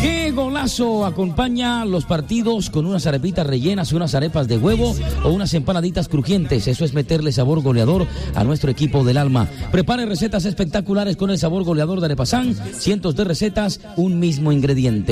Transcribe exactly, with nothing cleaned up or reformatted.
¡Qué golazo! Acompaña los partidos con unas arepitas rellenas, unas arepas de huevo o unas empanaditas crujientes. Eso es meterle sabor goleador a nuestro equipo del alma. Prepare recetas espectaculares con el sabor goleador de Arepasán. Cientos de recetas, un mismo ingrediente.